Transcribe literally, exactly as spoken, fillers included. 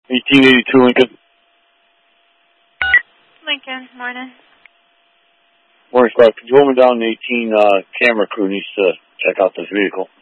eighteen eighty-two Lincoln. Lincoln, morning. Morning, Scott. Could you hold me down? The eighteen uh, camera crew needs to check out this vehicle.